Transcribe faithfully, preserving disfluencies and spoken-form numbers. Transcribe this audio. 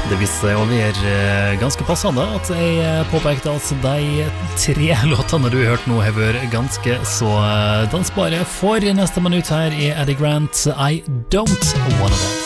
Det viser seg å være ganske passende at jeg påpekte at de tre låtene du har hørt nå har vært ganske så dansbare. For neste minutt her er Eddie Grant, I Don't Wanna Dance.